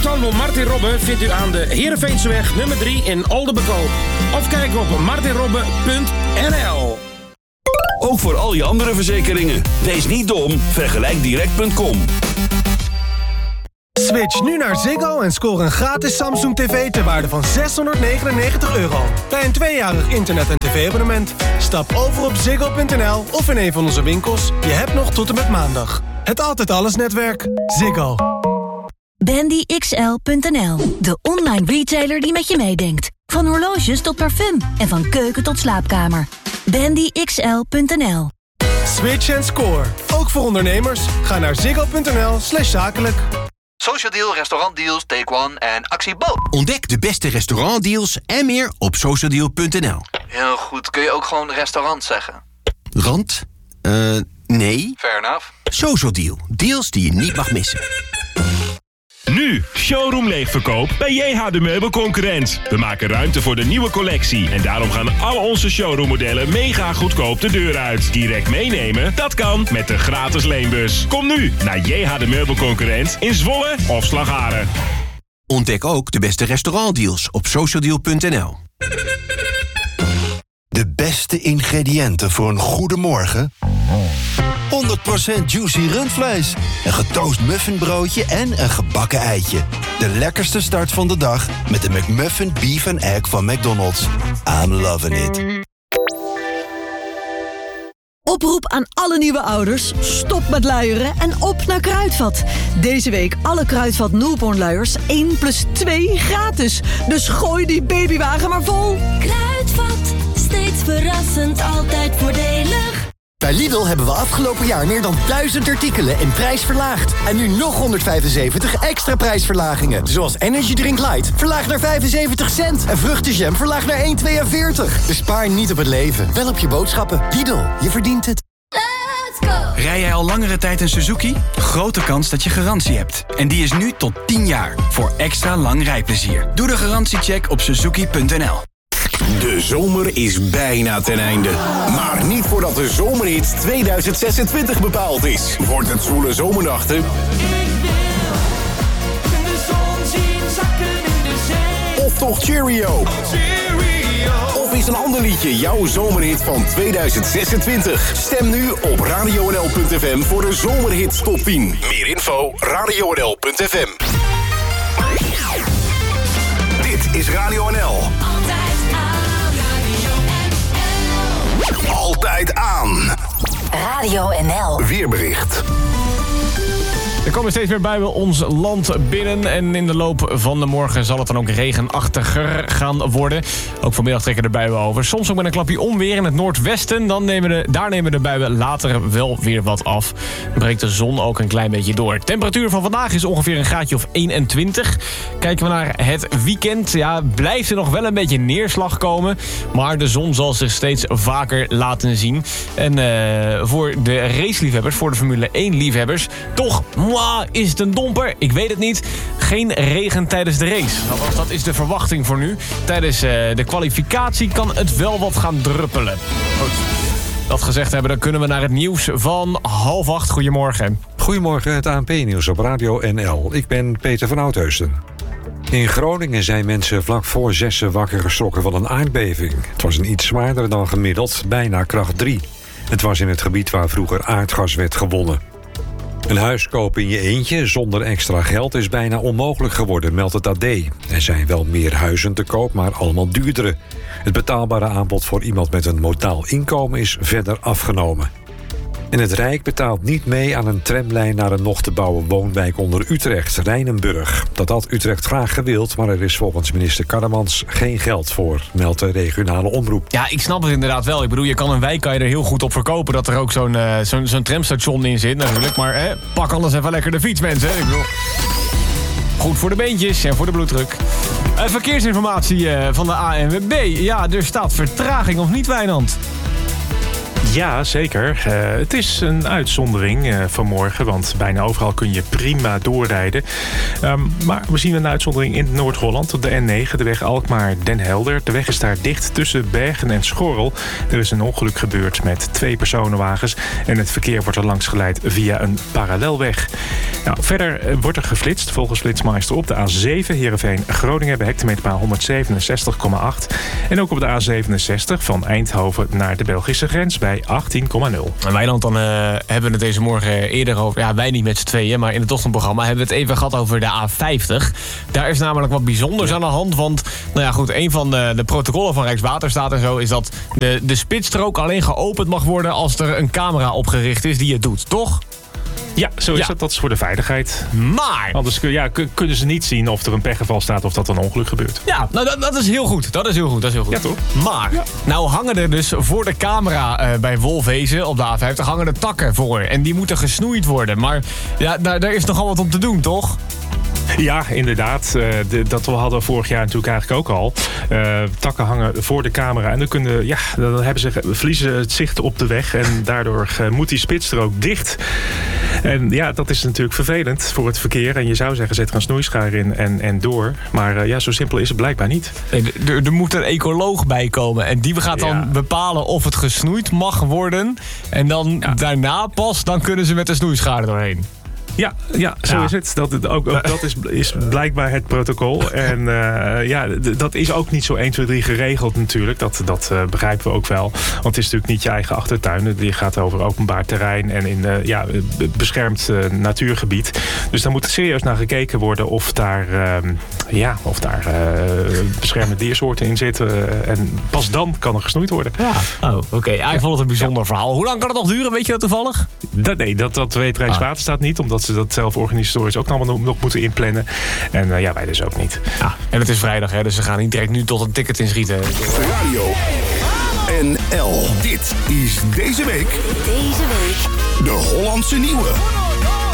Groothandel Martin Robben vindt u aan de Heerenveenseweg nummer 3 in Oldenbekoop. Of kijk op martinrobben.nl. Ook voor al je andere verzekeringen. Wees niet dom, vergelijkdirect.com. Switch nu naar Ziggo en score een gratis Samsung TV ter waarde van €699. Bij een 2-jarig internet- en tv-abonnement. Stap over op ziggo.nl of in een van onze winkels. Je hebt nog tot en met maandag. Het Altijd Alles netwerk. Ziggo. BandyXL.nl, de online retailer die met je meedenkt. Van horloges tot parfum en van keuken tot slaapkamer. BandyXL.nl. Switch en score. Ook voor ondernemers. Ga naar ziggo.nl/zakelijk. Social Deal, restaurantdeals, Take One en Actie Bo. Ontdek de beste restaurantdeals en meer op socialdeal.nl. Heel goed, kun je ook gewoon restaurant zeggen? Rand? Nee. Fair enough. Social Deal. Deals die je niet mag missen. Nu, showroom leegverkoop bij JH de Meubelconcurrent. We maken ruimte voor de nieuwe collectie. En daarom gaan al onze showroommodellen mega goedkoop de deur uit. Direct meenemen? Dat kan met de gratis leenbus. Kom nu naar JH de Meubelconcurrent in Zwolle of Slagharen. Ontdek ook de beste restaurantdeals op socialdeal.nl. De beste ingrediënten voor een goede morgen? 100% juicy rundvlees, een getoast muffinbroodje en een gebakken eitje. De lekkerste start van de dag met de McMuffin Beef and Egg van McDonald's. I'm loving it. Oproep aan alle nieuwe ouders. Stop met luieren en op naar Kruidvat. Deze week alle Kruidvat Newborn luiers 1+2 gratis. Dus gooi die babywagen maar vol. Kruidvat, steeds verrassend, altijd voordelig. Bij Lidl hebben we afgelopen jaar meer dan 1000 artikelen in prijs verlaagd. En nu nog 175 extra prijsverlagingen. Zoals Energy Drink Light, verlaagd naar 75 cent. En vruchtenjam, verlaagd naar 1,42. Bespaar niet op het leven, wel op je boodschappen. Lidl, je verdient het. Let's go! Rij jij al langere tijd een Suzuki? Grote kans dat je garantie hebt. En die is nu tot 10 jaar, voor extra lang rijplezier. Doe de garantiecheck op suzuki.nl. De zomer is bijna ten einde. Maar niet voordat de zomerhit 2026 bepaald is. Wordt het zwoele zomernachten? Of toch Cheerio? Of is een ander liedje jouw zomerhit van 2026? Stem nu op radionl.fm voor de zomerhit top 10. Meer info, radionl.fm. Dit is Radio NL. Altijd aan. Radio NL. Weerbericht. Er komen steeds meer buien ons land binnen. En in de loop van de morgen zal het dan ook regenachtiger gaan worden. Ook vanmiddag trekken de buien over. Soms ook met een klapje onweer in het noordwesten. Daar nemen de buien later wel weer wat af. Dan breekt de zon ook een klein beetje door. De temperatuur van vandaag is ongeveer een graadje of 21. Kijken we naar het weekend. Ja, blijft er nog wel een beetje neerslag komen. Maar de zon zal zich steeds vaker laten zien. En voor de raceliefhebbers, voor de Formule 1 liefhebbers, toch is het een domper? Ik weet het niet. Geen regen tijdens de race. Althans, dat is de verwachting voor nu. Tijdens de kwalificatie kan het wel wat gaan druppelen. Goed. Dat gezegd hebben, dan kunnen we naar het nieuws van 7:30. Goedemorgen. Goedemorgen, het ANP-nieuws op Radio NL. Ik ben Peter van Oudheusden. In Groningen zijn mensen vlak voor 6 wakker geschrokken van een aardbeving. Het was een iets zwaarder dan gemiddeld, bijna kracht 3. Het was in het gebied waar vroeger aardgas werd gewonnen. Een huis kopen in je eentje zonder extra geld is bijna onmogelijk geworden, meldt het AD. Er zijn wel meer huizen te koop, maar allemaal duurdere. Het betaalbare aanbod voor iemand met een modaal inkomen is verder afgenomen. En het Rijk betaalt niet mee aan een tramlijn naar een nog te bouwen woonwijk onder Utrecht, Rijnenburg. Dat had Utrecht graag gewild, maar er is volgens minister Karremans geen geld voor, meldt de regionale omroep. Ja, ik snap het inderdaad wel. Ik bedoel, een wijk kan je er heel goed op verkopen dat er ook zo'n tramstation in zit natuurlijk. Maar pak anders even lekker de fiets, mensen. Ik bedoel, goed voor de beentjes en voor de bloeddruk. Verkeersinformatie van de ANWB. Ja, er staat vertraging of niet, Wijnand? Ja, zeker. Het is een uitzondering vanmorgen, want bijna overal kun je prima doorrijden. Maar we zien een uitzondering in Noord-Holland op de N9, de weg Alkmaar-Den Helder. De weg is daar dicht tussen Bergen en Schorrel. Er is een ongeluk gebeurd met 2 personenwagens en het verkeer wordt er langs geleid via een parallelweg. Nou, verder wordt er geflitst volgens Flitsmeister op de A7 Heerenveen-Groningen bij hectometerpaal 167,8. En ook op de A67 van Eindhoven naar de Belgische grens bij 18,0. En Wijnand, dan hebben we het deze morgen eerder over... Ja, wij niet met z'n tweeën, maar in het ochtendprogramma hebben we het even gehad over de A50. Daar is namelijk wat bijzonders aan de hand. Want, nou ja, goed, een van de protocollen van Rijkswaterstaat en zo... is dat de spitsstrook alleen geopend mag worden als er een camera opgericht is die het doet, toch? Ja, zo is het. Dat is voor de veiligheid. Maar... Anders kunnen ze niet zien of er een pechgeval staat of dat er een ongeluk gebeurt. Ja, nou dat is heel goed. Dat is heel goed. Ja, toch? Maar, nou hangen er dus voor de camera bij Wolfezen op de A50... hangen er takken voor. En die moeten gesnoeid worden. Maar ja, daar is nogal wat om te doen, toch? Ja, inderdaad. Dat hadden we vorig jaar natuurlijk eigenlijk ook al. Takken hangen voor de camera. En dan verliezen het zicht op de weg. En daardoor moet die spitsstrook dicht. En ja, dat is natuurlijk vervelend voor het verkeer. En je zou zeggen, zet er een snoeischaar in en door. Maar zo simpel is het blijkbaar niet. Er moet een ecoloog bij komen. En die gaat dan bepalen of het gesnoeid mag worden. En dan daarna pas, dan kunnen ze met de snoeischaar doorheen. Ja, zo is het. Dat is blijkbaar het protocol. En dat is ook niet zo 1, 2, 3 geregeld natuurlijk. Dat begrijpen we ook wel. Want het is natuurlijk niet je eigen achtertuin. Die gaat over openbaar terrein en in beschermd natuurgebied. Dus daar moet serieus naar gekeken worden of daar beschermde diersoorten in zitten. En pas dan kan er gesnoeid worden. Ja. Oh, oké. Ik vond het een bijzonder verhaal. Hoe lang kan het nog duren? Weet je dat toevallig? Dat weet Rijkswaterstaat niet, omdat ze dat zelf organisatorisch ook allemaal nog moeten inplannen. En wij dus ook niet. Ja, en het is vrijdag, hè, dus ze gaan niet direct nu tot een ticket inschieten. Radio NL. Dit is deze week de Hollandse Nieuwe.